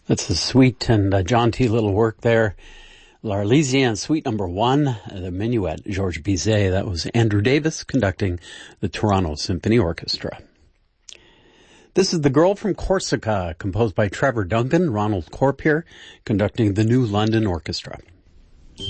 That's a sweet and jaunty little work there. L'Arlésienne Suite Number 1, the Minuet, Georges Bizet. That was Andrew Davis conducting the Toronto Symphony Orchestra. This is The Girl from Corsica, composed by Trevor Duncan, Ronald Corp here, conducting the New London Orchestra.